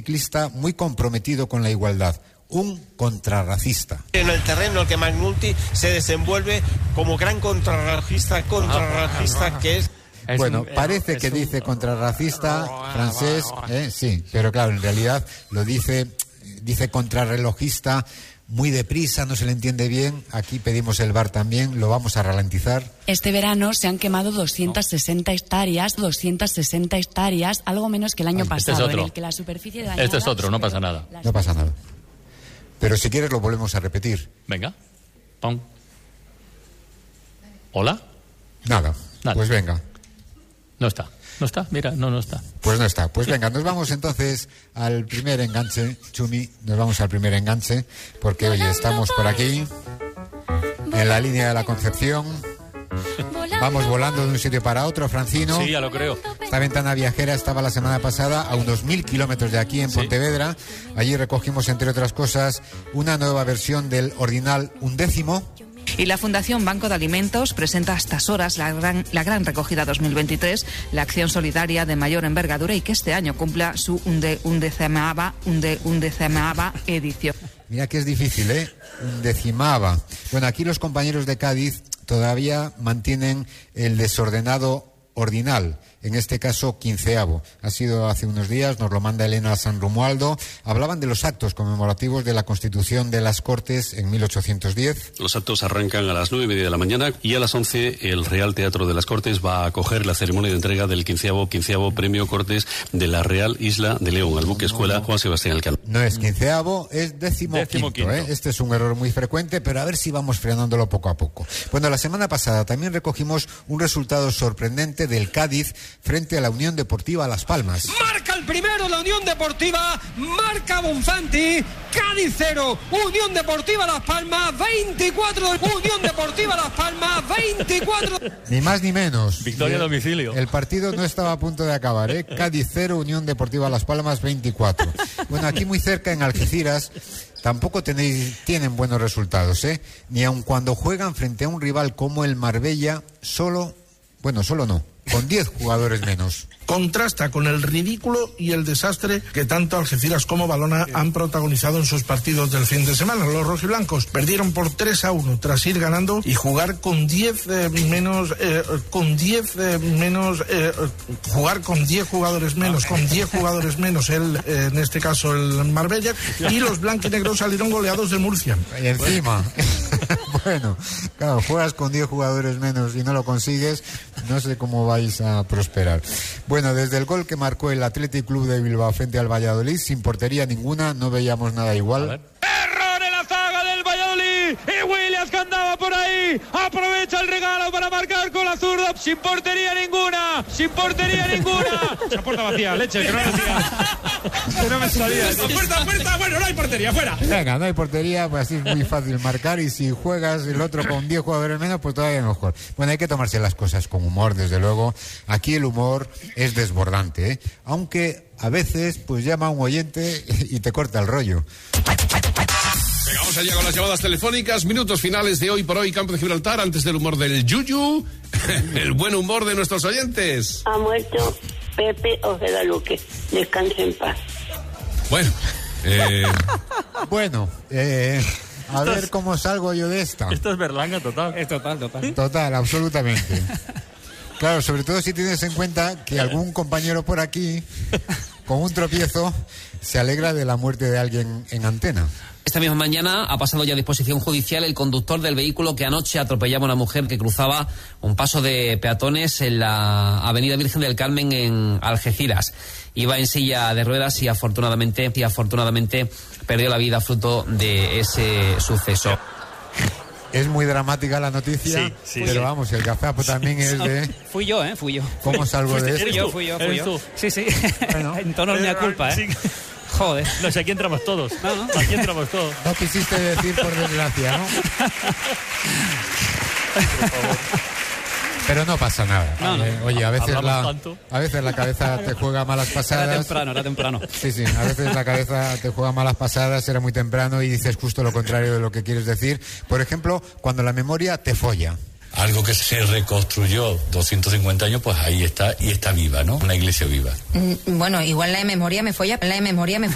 ciclista muy comprometido con la igualdad, un contrarracista. En el terreno el que McNulty se desenvuelve como gran contrarracista que es. Bueno, parece que dice contrarracista francés, sí, pero claro, en realidad lo dice contrarrelojista muy deprisa, no se le entiende bien. Aquí pedimos el VAR también, lo vamos a ralentizar. Este verano se han quemado 260 hectáreas, algo menos que el año pasado, en el que la superficie dañada... Este es otro, no pasa nada. No pasa nada. Pero si quieres lo volvemos a repetir. Venga. Pum. ¿Hola? Nada. Pues venga. No está, mira, no está. Pues no está. Pues venga, nos vamos entonces al primer enganche, Chumi, nos vamos al primer enganche, porque oye, estamos por aquí, en la línea de la Concepción, vamos volando de un sitio para otro, Francino. Sí, ya lo creo. Esta ventana viajera estaba la semana pasada a unos 1000 kilómetros de aquí, en Pontevedra. Allí recogimos, entre otras cosas, una nueva versión del ordinal 11. Y la Fundación Banco de Alimentos presenta a estas horas la gran recogida 2023, la acción solidaria de mayor envergadura y que este año cumpla su undecimava edición. Mira que es difícil, undecimava. Bueno, aquí los compañeros de Cádiz todavía mantienen el desordenado ordinal, en este caso 15avo. Ha sido hace unos días, nos lo manda Elena San Romualdo. Hablaban de los actos conmemorativos de la Constitución de las Cortes en 1810. Los actos arrancan a las 9:30 de la mañana y a las 11 el Real Teatro de las Cortes va a acoger la ceremonia de entrega del 15avo Premio Cortes de la Real Isla de León al buque escuela Juan Sebastián Elcano. No es 15avo, es 15º. Este es un error muy frecuente, pero a ver si vamos frenándolo poco a poco. Bueno, la semana pasada también recogimos un resultado sorprendente del Cádiz frente a la Unión Deportiva Las Palmas. Marca el primero la Unión Deportiva, marca Bonfanti, Cádiz 0, Unión Deportiva Las Palmas 24, Unión Deportiva Las Palmas 24. Ni más ni menos. Victoria a domicilio. El partido no estaba a punto de acabar, Cádiz 0, Unión Deportiva Las Palmas 24. Bueno, aquí muy cerca en Algeciras tampoco tienen buenos resultados, ni aun cuando juegan frente a un rival como el Marbella, solo no, con 10 jugadores menos. Contrasta con el ridículo y el desastre que tanto Algeciras como Valona han protagonizado en sus partidos del fin de semana. Los rojiblancos perdieron por 3-1 tras ir ganando y jugar con 10 menos, jugar con 10 jugadores menos, en este caso el Marbella, y los blanquinegros salieron goleados de Murcia. Y encima, bueno, claro, juegas con 10 jugadores menos y no lo consigues, no sé cómo vais a prosperar. Bueno, desde el gol que marcó el Athletic Club de Bilbao frente al Valladolid, sin portería ninguna, no veíamos nada igual. ¡Error en la zaga del Valladolid! Y Williams, que andaba por ahí, aprovecha el regalo para marcar con la zurda, sin portería ninguna. La puerta vacía, leche, que no me salía. Que no me salía. Puerta, bueno, no hay portería, fuera. Venga, no hay portería, pues así es muy fácil marcar, y si juegas el otro con 10 jugadores menos, pues todavía mejor. Bueno, hay que tomarse las cosas con humor, desde luego. Aquí el humor es desbordante, aunque a veces pues llama a un oyente y te corta el rollo. Llegamos allá con las llamadas telefónicas, minutos finales de Hoy por Hoy, Campo de Gibraltar, antes del humor del Yuyu, el buen humor de nuestros oyentes. Ha muerto Pepe Ojeda Luque, descanse en paz. Bueno, a ver cómo salgo yo de esta. Esto es berlanga total. Es total. Total, absolutamente. Claro, sobre todo si tienes en cuenta que algún compañero por aquí, con un tropiezo, se alegra de la muerte de alguien en antena. Esta misma mañana ha pasado ya a disposición judicial el conductor del vehículo que anoche atropellaba a una mujer que cruzaba un paso de peatones en la avenida Virgen del Carmen en Algeciras. Iba en silla de ruedas y afortunadamente perdió la vida fruto de ese suceso. Es muy dramática la noticia, sí, pero vamos, el gazapo también es de... Fui yo. ¿Cómo salgo de esto? Fui yo. Sí. Bueno, en tono de culpa, Sí. Joder. No sé, aquí entramos todos. Aquí entramos todos. No quisiste decir por desgracia, ¿no? Por favor. Pero no pasa nada. Oye, a veces la cabeza te juega malas pasadas. Era temprano. Sí, a veces la cabeza te juega malas pasadas, era muy temprano y dices justo lo contrario de lo que quieres decir. Por ejemplo, cuando la memoria te folla. Algo que se reconstruyó 250 años, pues ahí está y está viva, ¿no? Una iglesia viva. Bueno, igual la de memoria me folla,